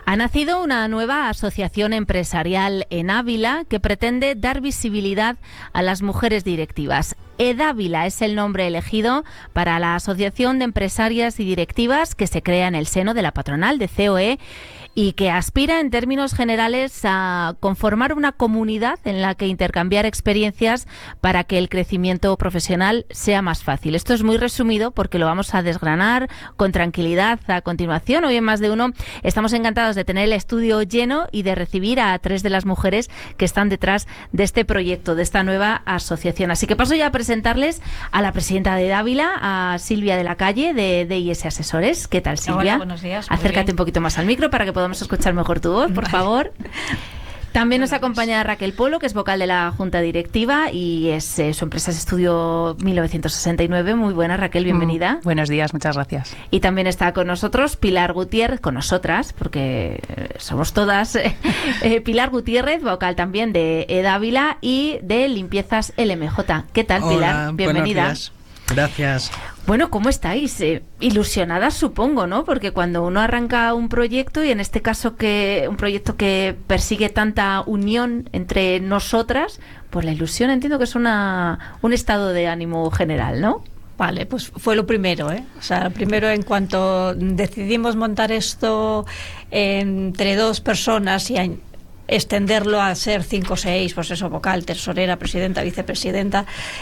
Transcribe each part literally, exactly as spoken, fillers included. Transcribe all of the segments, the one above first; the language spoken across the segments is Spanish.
Ha nacido una nueva asociación empresarial en Ávila que pretende dar visibilidad a las mujeres directivas. EDávila es el nombre elegido para la Asociación de Empresarias y Directivas que se crea en el seno de la patronal de C O E y que aspira en términos generales a conformar una comunidad en la que intercambiar experiencias para que el crecimiento profesional sea más fácil. Esto es muy resumido porque lo vamos a desgranar con tranquilidad a continuación. Hoy en Más de Uno estamos encantados de tener el estudio lleno y de recibir a tres de las mujeres que están detrás de este proyecto, de esta nueva asociación. Así que paso ya a presentarles a la presidenta de EDávila, a Silvia de la Calle, de D I S Asesores. ¿Qué tal, Silvia? Hola, buenos días. Acércate un poquito más al micro para que podamos escuchar mejor tu voz, por Vale. favor. También nos acompaña Raquel Polo, que es vocal de la Junta Directiva y es eh, su empresa es Estudio mil novecientos sesenta y nueve. Muy buena, Raquel, bienvenida. Mm, buenos días, muchas gracias. Y también está con nosotros Pilar Gutiérrez, con nosotras, porque eh, somos todas. eh, Pilar Gutiérrez, vocal también de EDávila y de Limpiezas L M J. ¿Qué tal, Hola, Pilar? Bienvenida. Buenos días. Gracias. Bueno, ¿cómo estáis? Eh, ilusionadas, supongo, ¿no? Porque cuando uno arranca un proyecto, y en este caso que un proyecto que persigue tanta unión entre nosotras, pues la ilusión entiendo que es una un estado de ánimo general, ¿no? Vale, pues fue lo primero, ¿eh? O sea, primero en cuanto decidimos montar esto entre dos personas y a extenderlo a ser cinco o seis, pues eso, vocal, tesorera, presidenta, vicepresidenta,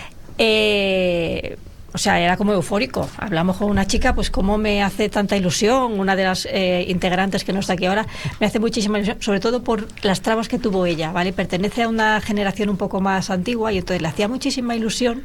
eh... O sea, era como eufórico. Hablamos con una chica, pues cómo me hace tanta ilusión, una de las eh, integrantes que no está aquí ahora, me hace muchísima ilusión, sobre todo por las trabas que tuvo ella, ¿vale? Pertenece a una generación un poco más antigua y entonces le hacía muchísima ilusión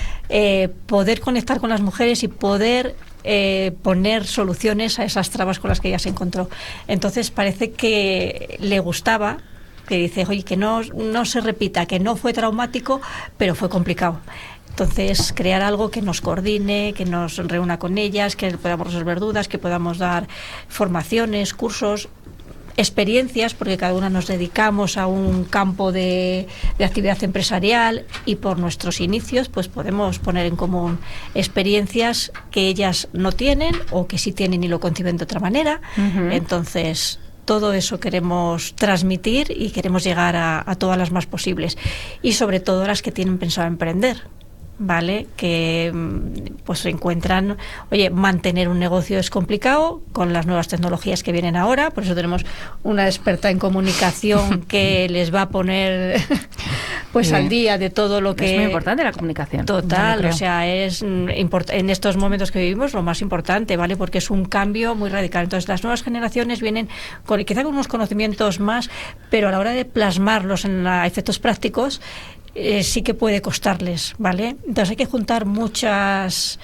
eh, poder conectar con las mujeres y poder eh, poner soluciones a esas trabas con las que ella se encontró. Entonces parece que le gustaba, que dice, oye, que no, no se repita, que no fue traumático, pero fue complicado. Entonces, crear algo que nos coordine, que nos reúna con ellas, que podamos resolver dudas, que podamos dar formaciones, cursos, experiencias, porque cada una nos dedicamos a un campo de, de actividad empresarial y por nuestros inicios pues podemos poner en común experiencias que ellas no tienen o que sí tienen y lo conciben de otra manera. Uh-huh. Entonces, todo eso queremos transmitir y queremos llegar a, a todas las más posibles y sobre todo a las que tienen pensado emprender. Vale, que pues se encuentran, oye, mantener un negocio es complicado con las nuevas tecnologías que vienen ahora, por eso tenemos una experta en comunicación que les va a poner pues al día de todo lo que es muy importante la comunicación. Total, o sea, es import- en estos momentos que vivimos lo más importante, ¿vale? Porque es un cambio muy radical. Entonces, las nuevas generaciones vienen con quizá con unos conocimientos más, pero a la hora de plasmarlos en la, efectos prácticos Eh, sí que puede costarles, ¿vale? Entonces hay que juntar muchas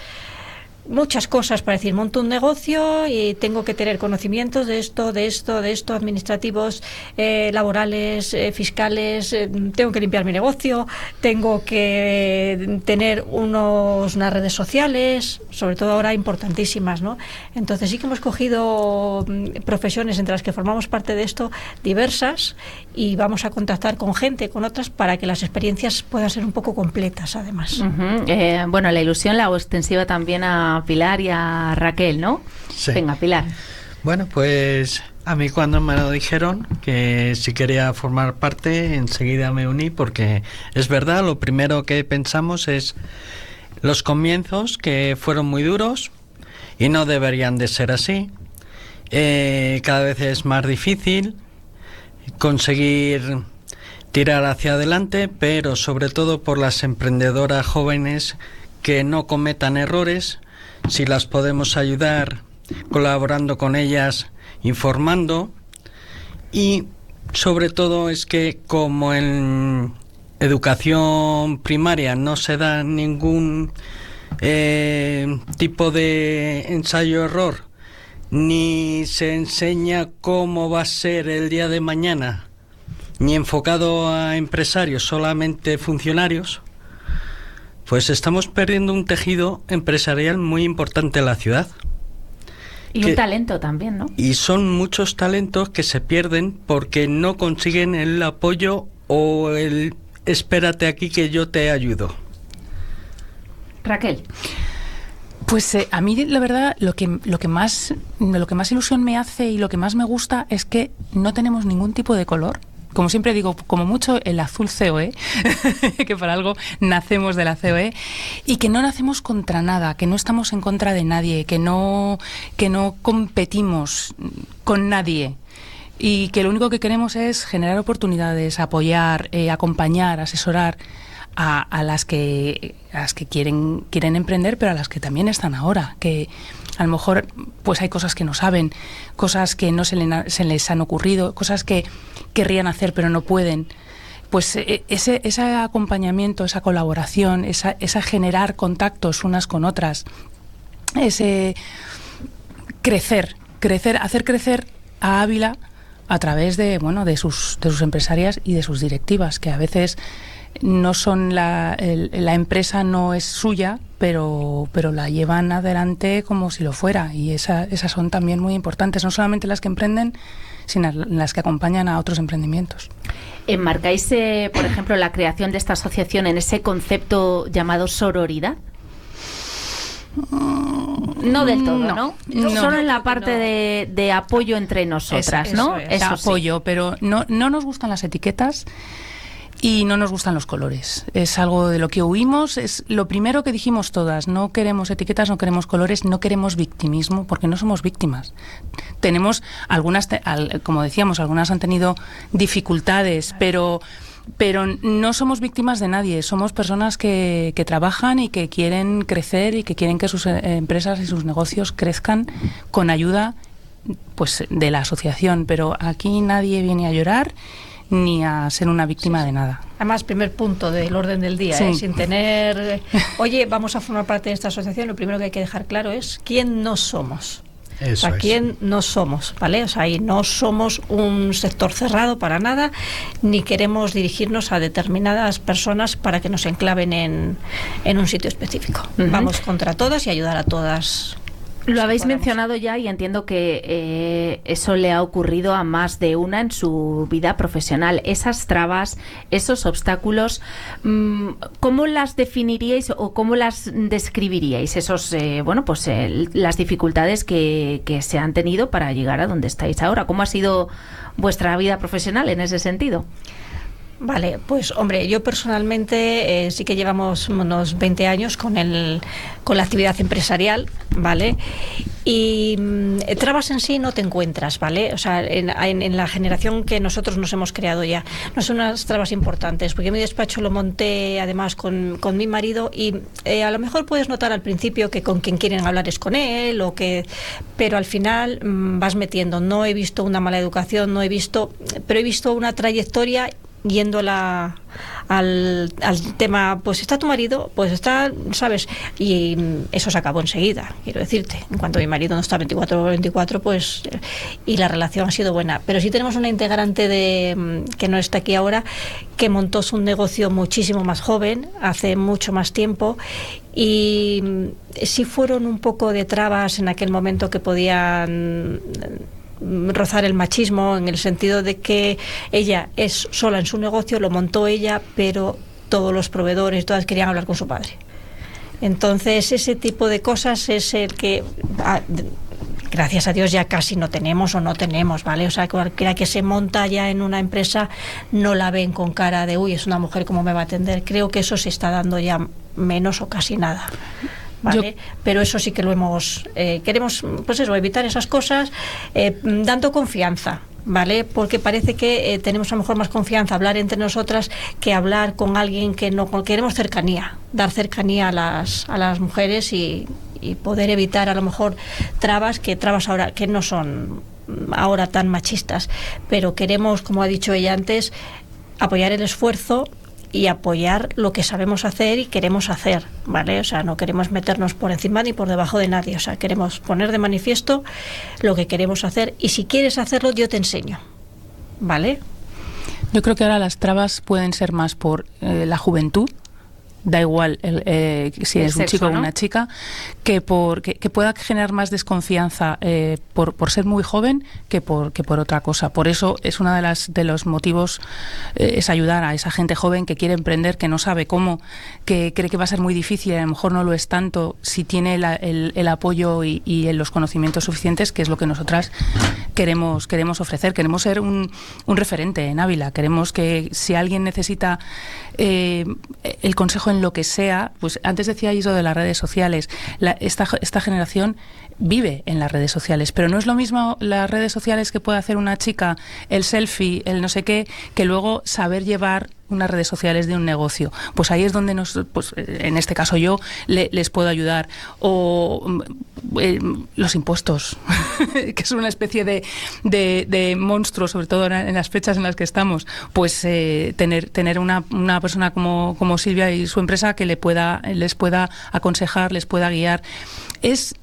muchas cosas para decir, monto un negocio y tengo que tener conocimientos de esto, de esto, de esto, administrativos, eh, laborales, eh, fiscales, eh, tengo que limpiar mi negocio, tengo que tener unos, unas redes sociales, sobre todo ahora importantísimas, ¿no? Entonces sí que hemos cogido profesiones entre las que formamos parte de esto, diversas, y vamos a contactar con gente, con otras, para que las experiencias puedan ser un poco completas, además. Uh-huh. Eh, bueno, la ilusión la hago extensiva también a Pilar y a Raquel, ¿no? Sí. Venga, Pilar. Bueno, pues a mí cuando me lo dijeron que si quería formar parte, enseguida me uní porque es verdad, lo primero que pensamos es los comienzos que fueron muy duros y no deberían de ser así. Eh, cada vez es más difícil conseguir tirar hacia adelante, pero sobre todo por las emprendedoras jóvenes que no cometan errores. Si las podemos ayudar colaborando con ellas, informando, y sobre todo es que como en educación primaria no se da ningún eh, tipo de ensayo-error, ni se enseña cómo va a ser el día de mañana, ni enfocado a empresarios, solamente funcionarios, pues estamos perdiendo un tejido empresarial muy importante en la ciudad. Y que, un talento también, ¿no? Y son muchos talentos que se pierden porque no consiguen el apoyo o el espérate aquí que yo te ayudo. Raquel. Pues eh, a mí la verdad lo que lo que más lo que más ilusión me hace y lo que más me gusta es que no tenemos ningún tipo de color. Como siempre digo, como mucho el azul C O E, que por algo nacemos de la C O E, y que no nacemos contra nada, que no estamos en contra de nadie, que no, que no competimos con nadie. Y que lo único que queremos es generar oportunidades, apoyar, eh, acompañar, asesorar a, a las que a las que quieren quieren emprender, pero a las que también están ahora, que a lo mejor pues hay cosas que no saben, cosas que no se, le, se les han ocurrido, cosas que querrían hacer pero no pueden. Pues ese, ese acompañamiento, esa colaboración, esa, esa generar contactos unas con otras, ese crecer, crecer, hacer crecer a Ávila a través de, bueno, de sus, de sus empresarias y de sus directivas, que a veces no son la, el, la empresa no es suya, pero, pero la llevan adelante como si lo fuera, y esa, esas son también muy importantes, no solamente las que emprenden, sino las que acompañan a otros emprendimientos. ¿Enmarcáis, eh, por ejemplo, la creación de esta asociación en ese concepto llamado sororidad? No del todo, ¿no? ¿no? no Solo en la parte no. de, de apoyo entre nosotras, eso, ¿no? Eso, es. Eso apoyo, sí. Pero no, no nos gustan las etiquetas y no nos gustan los colores. Es algo de lo que huimos, es lo primero que dijimos todas. No queremos etiquetas, no queremos colores, no queremos victimismo, porque no somos víctimas. Tenemos algunas, como decíamos, algunas han tenido dificultades, pero... pero no somos víctimas de nadie, somos personas que, que trabajan y que quieren crecer y que quieren que sus empresas y sus negocios crezcan con ayuda pues de la asociación, pero aquí nadie viene a llorar ni a ser una víctima sí, de nada. Además, primer punto del orden del día, sí. ¿eh? Sin tener, oye, vamos a formar parte de esta asociación, lo primero que hay que dejar claro es quién no somos. Eso ¿A quién no somos? ¿Vale? O sea, y no somos un sector cerrado para nada, ni queremos dirigirnos a determinadas personas para que nos enclaven en, en un sitio específico. Uh-huh. Vamos contra todas y ayudar a todas. Lo habéis mencionado ya y entiendo que eh, eso le ha ocurrido a más de una en su vida profesional. Esas trabas, esos obstáculos, ¿cómo las definiríais o cómo las describiríais? Esos, eh, bueno, pues eh, las dificultades que, que se han tenido para llegar a donde estáis ahora. ¿Cómo ha sido vuestra vida profesional en ese sentido? Vale, pues hombre, yo personalmente eh, sí que llevamos unos veinte años con el con la actividad empresarial, ¿vale? Y eh, trabas en sí no te encuentras, ¿vale? O sea, en, en, en la generación que nosotros nos hemos creado ya, no son unas trabas importantes, porque mi despacho lo monté además con, con mi marido y eh, a lo mejor puedes notar al principio que con quien quieren hablar es con él, o que, pero al final mmm, vas metiendo. No he visto una mala educación, no he visto, pero he visto una trayectoria yendo la, al, al tema, pues está tu marido, pues está, ¿sabes? Y eso se acabó enseguida, quiero decirte. En cuanto mi marido no está veinticuatro por veinticuatro, pues, y la relación ha sido buena. Pero sí tenemos una integrante de que no está aquí ahora, que montó su negocio muchísimo más joven, hace mucho más tiempo, y sí fueron un poco de trabas en aquel momento que podían rozar el machismo, en el sentido de que ella es sola en su negocio, lo montó ella, pero todos los proveedores, todas querían hablar con su padre. Entonces ese tipo de cosas es el que ah, gracias a Dios ya casi no tenemos o no tenemos, ¿vale? O sea, cualquiera que se monta ya en una empresa no la ven con cara de uy, es una mujer, ¿cómo me va a atender? Creo que eso se está dando ya menos o casi nada. ¿Vale? Yo... Pero eso sí que lo hemos eh, queremos, pues eso, evitar esas cosas, eh, dando confianza, ¿vale? Porque parece que eh, tenemos a lo mejor más confianza hablar entre nosotras que hablar con alguien que no, queremos cercanía, dar cercanía a las a las mujeres y, y poder evitar a lo mejor trabas que trabas ahora que no son ahora tan machistas, pero queremos, como ha dicho ella antes, apoyar el esfuerzo y apoyar lo que sabemos hacer y queremos hacer, ¿vale? O sea, no queremos meternos por encima ni por debajo de nadie, o sea, queremos poner de manifiesto lo que queremos hacer y si quieres hacerlo yo te enseño, ¿vale? Yo creo que ahora las trabas pueden ser más por eh, la juventud, da igual el, eh, si el es un sexo, chico o ¿no? una chica, que por que, que pueda generar más desconfianza eh, por, por ser muy joven que por que por otra cosa. Por eso es una de las de los motivos eh, es ayudar a esa gente joven que quiere emprender, que no sabe cómo, que cree que va a ser muy difícil y a lo mejor no lo es tanto si tiene la, el, el apoyo y, y los conocimientos suficientes, que es lo que nosotras queremos queremos ofrecer. Queremos ser un, un referente en Ávila. Queremos que si alguien necesita eh, el consejo en lo que sea, pues antes decíais lo de las redes sociales, la, esta, esta generación vive en las redes sociales, pero no es lo mismo las redes sociales que puede hacer una chica, el selfie, el no sé qué, que luego saber llevar unas redes sociales de un negocio. Pues ahí es donde nos, pues en este caso yo le, les puedo ayudar. O eh, los impuestos, que es una especie de, de, de monstruo, sobre todo en las fechas en las que estamos. Pues eh, tener tener una, una persona como, como Silvia y su empresa que le pueda les pueda aconsejar, les pueda guiar. Es